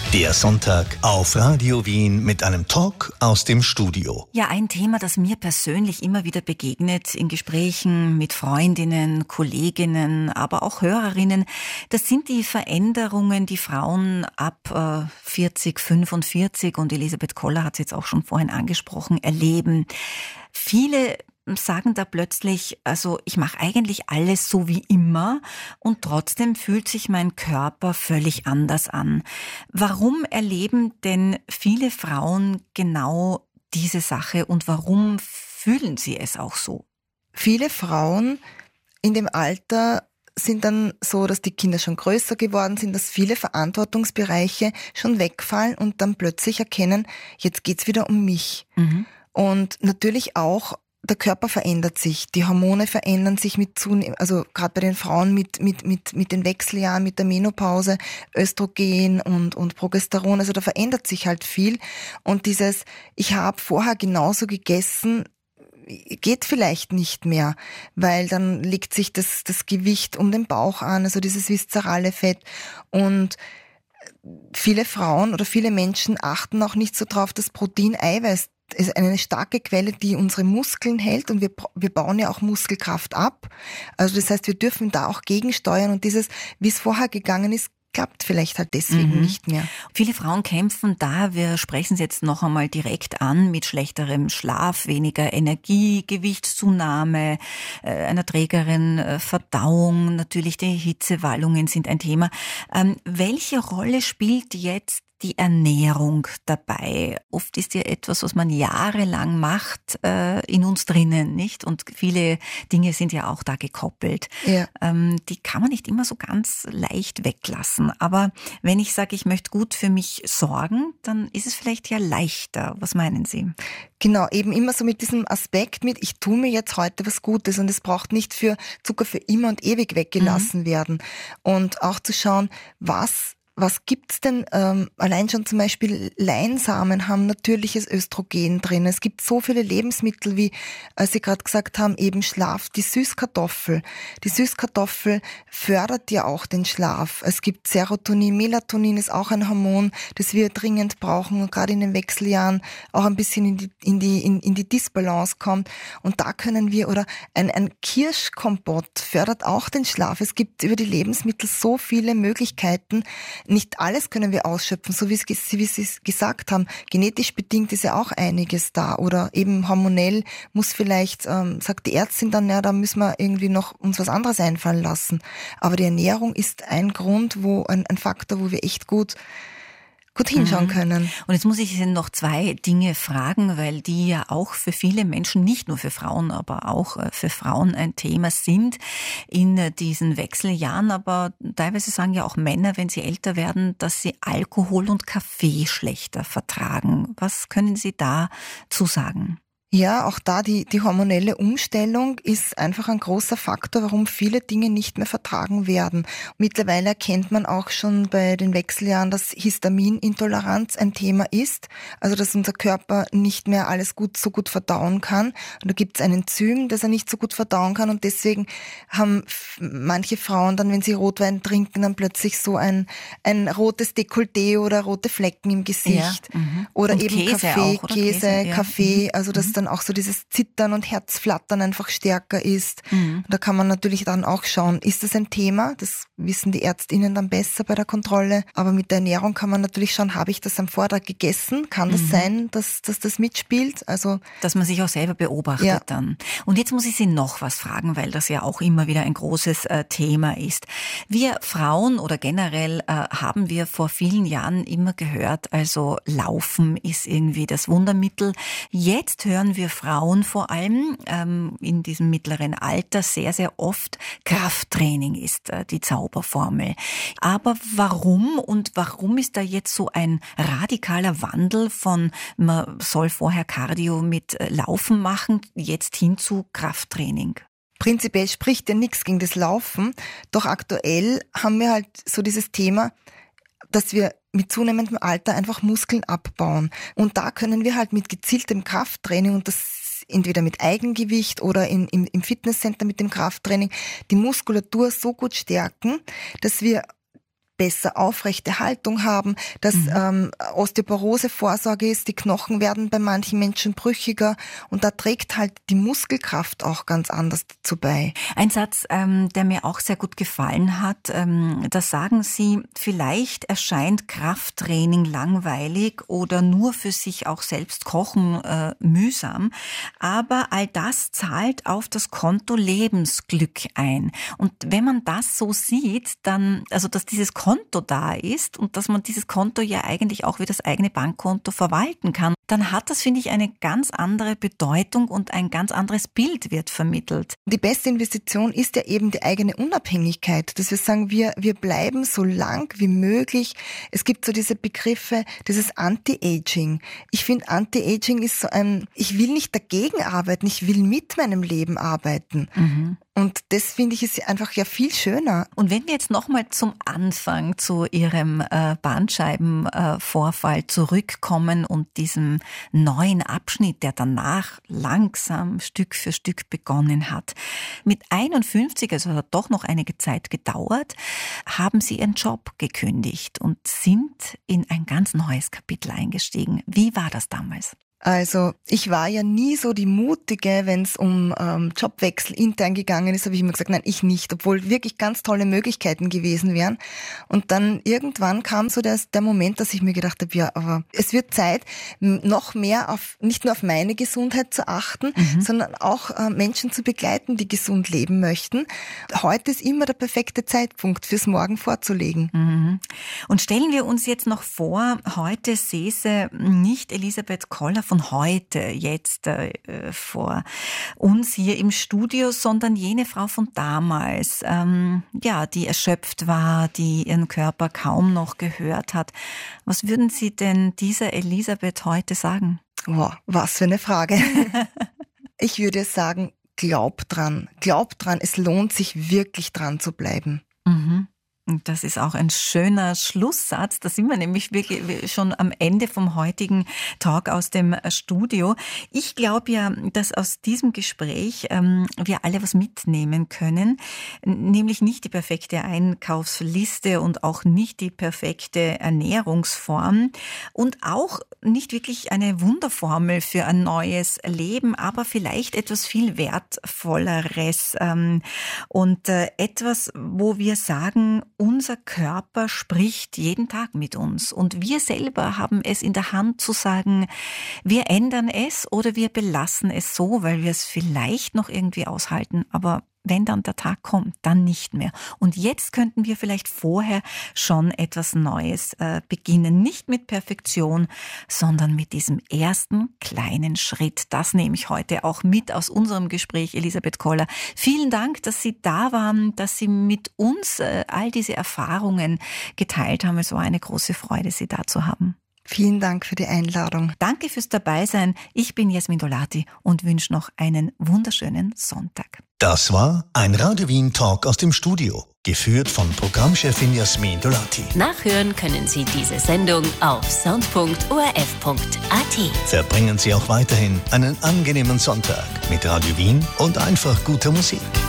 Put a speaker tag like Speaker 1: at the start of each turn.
Speaker 1: Der Sonntag auf Radio Wien mit einem Talk aus dem Studio.
Speaker 2: Ja, ein Thema, das mir persönlich immer wieder begegnet in Gesprächen mit Freundinnen, Kolleginnen, aber auch Hörerinnen, das sind die Veränderungen, die Frauen ab 40, 45, und Elisabeth Koller hat es jetzt auch schon vorhin angesprochen, erleben. Viele sagen da plötzlich, also ich mache eigentlich alles so wie immer und trotzdem fühlt sich mein Körper völlig anders an. Warum erleben denn viele Frauen genau diese Sache und warum fühlen sie es auch so?
Speaker 3: Viele Frauen in dem Alter sind dann so, dass die Kinder schon größer geworden sind, dass viele Verantwortungsbereiche schon wegfallen und dann plötzlich erkennen, jetzt geht's wieder um mich. Und natürlich auch der Körper verändert sich, die Hormone verändern sich also gerade bei den Frauen mit den Wechseljahren, mit der Menopause, Östrogen und Progesteron, also da verändert sich halt viel. Und dieses, ich habe vorher genauso gegessen, geht vielleicht nicht mehr, weil dann legt sich das Gewicht um den Bauch an, also dieses viszerale Fett. Und viele Frauen oder viele Menschen achten auch nicht so drauf, dass Protein, Eiweiß ist eine starke Quelle, die unsere Muskeln hält, und wir bauen ja auch Muskelkraft ab. Also das heißt, wir dürfen da auch gegensteuern, und dieses, wie es vorher gegangen ist, klappt vielleicht halt deswegen nicht mehr.
Speaker 2: Viele Frauen kämpfen da, wir sprechen es jetzt noch einmal direkt an, mit schlechterem Schlaf, weniger Energie, Gewichtszunahme, einer trägeren Verdauung, natürlich die Hitzewallungen sind ein Thema. Welche Rolle spielt jetzt die Ernährung dabei? Oft ist ja etwas, was man jahrelang macht, in uns drinnen, nicht? Und viele Dinge sind ja auch da gekoppelt.
Speaker 3: Ja.
Speaker 2: Die kann man nicht immer so ganz leicht weglassen. Aber wenn ich sage, ich möchte gut für mich sorgen, dann ist es vielleicht ja leichter. Was meinen Sie?
Speaker 3: Genau, eben immer so mit diesem Aspekt mit, ich tue mir jetzt heute was Gutes, und es braucht nicht für Zucker für immer und ewig weggelassen werden. Und auch zu schauen, was gibt's denn? Allein schon zum Beispiel Leinsamen haben natürliches Östrogen drin. Es gibt so viele Lebensmittel, wie Sie gerade gesagt haben, eben Schlaf, die Süßkartoffel. Die Süßkartoffel fördert ja auch den Schlaf. Es gibt Serotonin, Melatonin ist auch ein Hormon, das wir dringend brauchen, und gerade in den Wechseljahren auch ein bisschen in die Disbalance kommt. Und da können wir, oder ein Kirschkompott fördert auch den Schlaf. Es gibt über die Lebensmittel so viele Möglichkeiten. Nicht alles können wir ausschöpfen, so wie Sie es gesagt haben. Genetisch bedingt ist ja auch einiges da, oder eben hormonell muss vielleicht, sagt die Ärztin dann, ja, da müssen wir irgendwie noch uns was anderes einfallen lassen. Aber die Ernährung ist ein Grund, ein Faktor, wo wir echt gut hinschauen können.
Speaker 2: Und jetzt muss ich Sie noch zwei Dinge fragen, weil die ja auch für viele Menschen, nicht nur für Frauen, aber auch für Frauen ein Thema sind in diesen Wechseljahren. Aber teilweise sagen ja auch Männer, wenn sie älter werden, dass sie Alkohol und Kaffee schlechter vertragen. Was können Sie dazu sagen?
Speaker 3: Ja, auch da die hormonelle Umstellung ist einfach ein großer Faktor, warum viele Dinge nicht mehr vertragen werden. Mittlerweile erkennt man auch schon bei den Wechseljahren, dass Histaminintoleranz ein Thema ist, also dass unser Körper nicht mehr alles so gut verdauen kann. Und da gibt es ein Enzym, das er nicht so gut verdauen kann, und deswegen haben manche Frauen dann, wenn sie Rotwein trinken, dann plötzlich so ein rotes Dekolleté oder rote Flecken im Gesicht.
Speaker 2: Ja,
Speaker 3: oder
Speaker 2: und
Speaker 3: eben
Speaker 2: Käse
Speaker 3: Kaffee,
Speaker 2: auch, oder? Käse, ja.
Speaker 3: Kaffee, also dass dann auch so dieses Zittern und Herzflattern einfach stärker ist. Und da kann man natürlich dann auch schauen, ist das ein Thema? Das wissen die ÄrztInnen dann besser bei der Kontrolle. Aber mit der Ernährung kann man natürlich schauen, habe ich das am Vortag gegessen? Kann das sein, dass das mitspielt? Also,
Speaker 2: dass man sich auch selber beobachtet dann. Und jetzt muss ich Sie noch was fragen, weil das ja auch immer wieder ein großes Thema ist. Wir Frauen oder generell haben wir vor vielen Jahren immer gehört, also Laufen ist irgendwie das Wundermittel. Jetzt hören wir Frauen vor allem in diesem mittleren Alter sehr, sehr oft, Krafttraining ist die Zauberformel. Aber warum ist da jetzt so ein radikaler Wandel von, man soll vorher Cardio mit Laufen machen, jetzt hin zu Krafttraining?
Speaker 3: Prinzipiell spricht ja nichts gegen das Laufen, doch aktuell haben wir halt so dieses Thema, dass wir mit zunehmendem Alter einfach Muskeln abbauen. Und da können wir halt mit gezieltem Krafttraining, und das entweder mit Eigengewicht oder im Fitnesscenter mit dem Krafttraining, die Muskulatur so gut stärken, dass wir besser aufrechte Haltung haben, dass Osteoporose-Vorsorge ist, die Knochen werden bei manchen Menschen brüchiger und da trägt halt die Muskelkraft auch ganz anders dazu bei.
Speaker 2: Ein Satz, der mir auch sehr gut gefallen hat, da sagen Sie, vielleicht erscheint Krafttraining langweilig oder nur für sich auch selbst kochen mühsam, aber all das zahlt auf das Konto Lebensglück ein. Und wenn man das so sieht, dann, also dass dieses Konto da ist und dass man dieses Konto ja eigentlich auch wie das eigene Bankkonto verwalten kann, dann hat das, finde ich, eine ganz andere Bedeutung und ein ganz anderes Bild wird vermittelt.
Speaker 3: Die beste Investition ist ja eben die eigene Unabhängigkeit, dass wir sagen, wir bleiben so lang wie möglich. Es gibt so diese Begriffe, dieses Anti-Aging. Ich finde, Anti-Aging ist so ich will nicht dagegen arbeiten, ich will mit meinem Leben arbeiten. Und das finde ich ist einfach ja viel schöner.
Speaker 2: Und wenn wir jetzt nochmal zum Anfang zu Ihrem Bandscheibenvorfall zurückkommen und diesem neuen Abschnitt, der danach langsam Stück für Stück begonnen hat. Mit 51, also hat doch noch einige Zeit gedauert, haben Sie Ihren Job gekündigt und sind in ein ganz neues Kapitel eingestiegen. Wie war das damals?
Speaker 3: Also ich war ja nie so die Mutige, wenn es um Jobwechsel intern gegangen ist, habe ich immer gesagt, nein, ich nicht, obwohl wirklich ganz tolle Möglichkeiten gewesen wären. Und dann irgendwann kam so der Moment, dass ich mir gedacht habe, ja, aber es wird Zeit, noch mehr nicht nur auf meine Gesundheit zu achten, sondern auch Menschen zu begleiten, die gesund leben möchten. Heute ist immer der perfekte Zeitpunkt, fürs Morgen vorzulegen.
Speaker 2: Und stellen wir uns jetzt noch vor, heute säße nicht Elisabeth Koller von heute jetzt vor uns hier im Studio, sondern jene Frau von damals, die erschöpft war, die ihren Körper kaum noch gehört hat. Was würden Sie denn dieser Elisabeth heute sagen?
Speaker 3: Wow, was für eine Frage. Ich würde sagen, glaub dran, es lohnt sich wirklich dran zu bleiben.
Speaker 2: Das ist auch ein schöner Schlusssatz. Da sind wir nämlich wirklich schon am Ende vom heutigen Talk aus dem Studio. Ich glaube ja, dass aus diesem Gespräch wir alle was mitnehmen können. Nämlich nicht die perfekte Einkaufsliste und auch nicht die perfekte Ernährungsform und auch nicht wirklich eine Wunderformel für ein neues Leben, aber vielleicht etwas viel Wertvolleres und etwas, wo wir sagen, unser Körper spricht jeden Tag mit uns und wir selber haben es in der Hand zu sagen, wir ändern es oder wir belassen es so, weil wir es vielleicht noch irgendwie aushalten, aber wenn dann der Tag kommt, dann nicht mehr. Und jetzt könnten wir vielleicht vorher schon etwas Neues beginnen. Nicht mit Perfektion, sondern mit diesem ersten kleinen Schritt. Das nehme ich heute auch mit aus unserem Gespräch, Elisabeth Koller. Vielen Dank, dass Sie da waren, dass Sie mit uns all diese Erfahrungen geteilt haben. Es war eine große Freude, Sie da zu haben.
Speaker 3: Vielen Dank für die Einladung.
Speaker 2: Danke fürs Dabeisein. Ich bin Jasmin Dolati und wünsche noch einen wunderschönen Sonntag.
Speaker 1: Das war ein Radio Wien Talk aus dem Studio, geführt von Programmchefin Jasmin Dolati.
Speaker 4: Nachhören können Sie diese Sendung auf sound.orf.at.
Speaker 1: Verbringen Sie auch weiterhin einen angenehmen Sonntag mit Radio Wien und einfach guter Musik.